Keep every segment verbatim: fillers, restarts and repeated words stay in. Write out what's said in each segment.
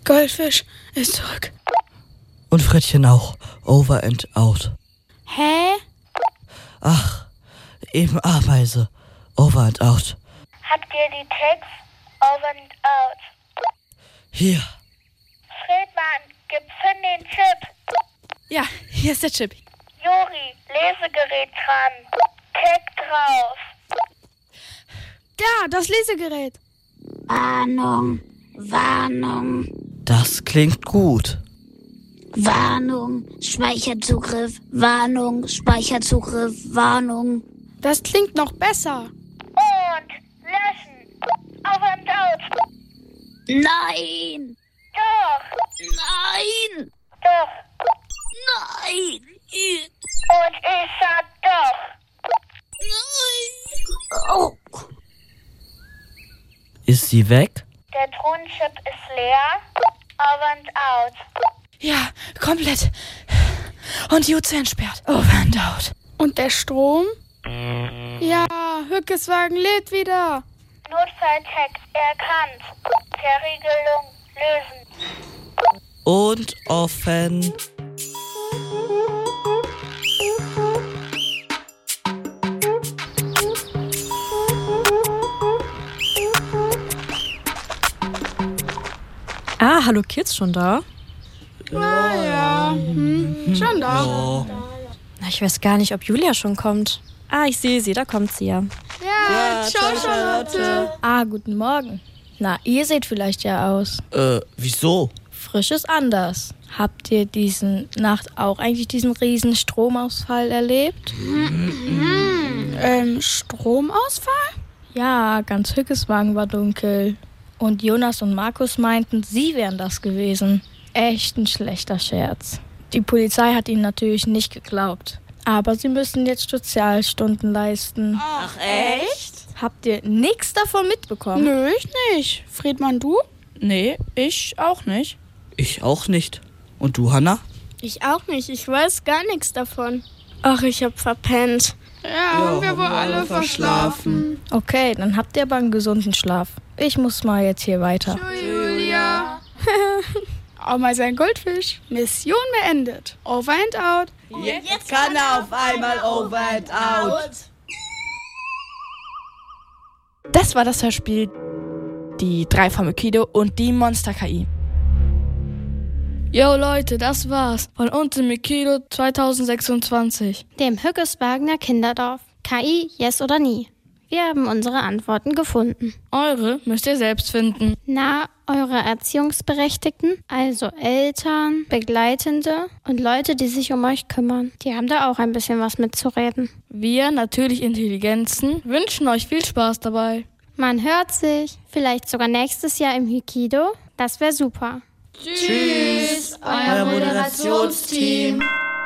Goldfisch ist zurück. Und Frettchen auch. Over and out. Hä? Ach, eben Ameise. Over and out. Habt ihr die Tags? Over and out. Hier. Fredmann, gib Finn den Chip. Ja, hier ist der Chip. Juri, Lesegerät dran. Tag drauf. Da, das Lesegerät. Warnung, Warnung, Das klingt gut. Warnung, Speicherzugriff, Warnung, Speicherzugriff, Warnung. Das klingt noch besser. Und löschen. Over and out. Nein, Doch. nein, Doch. nein, Und ich sag doch. nein. Oh. Ist sie weg? Der Thronchip ist leer. Over and out. Ja, komplett. Und die U C entsperrt. Over and out. Und der Strom? Ja, Hückeswagen lebt wieder. Notfalltag erkannt. Verriegelung lösen. Und offen. Ah, hallo Kids, schon da? Ah ja, hm, schon da. Oh. Na, ich weiß gar nicht, ob Julia schon kommt. Ah, ich sehe sie, da kommt sie ja. Ja, ciao Charlotte. Ah, guten Morgen. Na, ihr seht vielleicht ja aus. Äh, wieso? Frisch ist anders. Habt ihr diesen Nacht auch eigentlich diesen riesen Stromausfall erlebt? Ähm, Stromausfall? Ja, ganz Hückeswagen war dunkel. Und Jonas und Markus meinten, sie wären das gewesen. Echt ein schlechter Scherz. Die Polizei hat ihnen natürlich nicht geglaubt. Aber sie müssen jetzt Sozialstunden leisten. Ach, echt? Habt ihr nichts davon mitbekommen? Nö, ich nicht. Friedmann, du? Nee, ich auch nicht. Ich auch nicht. Und du, Hanna? Ich auch nicht. Ich weiß gar nichts davon. Ach, ich hab verpennt. Ja, und wir wohl alle verschlafen. Okay, dann habt ihr aber einen gesunden Schlaf. Ich muss mal jetzt hier weiter. Julia. Auch mal sein Goldfisch. Mission beendet. Over and out. Jetzt kann er auf einmal over and out. Das war das Hörspiel Die drei von Mykido und die Monster-K I. Yo Leute, das war's von uns in Mykido zwanzig sechsundzwanzig. Dem Hückeswagener Kinderdorf. K I, yes oder nie? Wir haben unsere Antworten gefunden. Eure müsst ihr selbst finden. Na, eure Erziehungsberechtigten, also Eltern, Begleitende und Leute, die sich um euch kümmern, die haben da auch ein bisschen was mitzureden. Wir, natürlich Intelligenzen, wünschen euch viel Spaß dabei. Man hört sich, vielleicht sogar nächstes Jahr im Mykido. Das wäre super. Tschüss, euer Moderationsteam.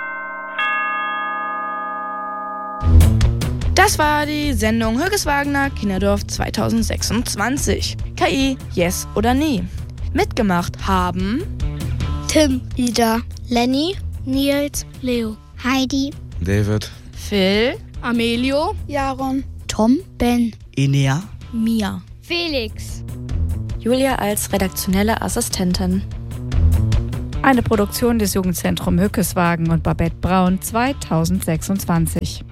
Das war die Sendung Hückeswagener Kinderdorf zwanzig sechsundzwanzig. K I, yes oder nie? Mitgemacht haben Tim, Ida, Lenny, Nils, Leo, Heidi, David, Phil, Amelio, Jaron, Tom, Ben, Enea, Mia. Felix. Julia als redaktionelle Assistentin. Eine Produktion des Jugendzentrum Hückeswagen und Babette Braun zwanzig sechsundzwanzig.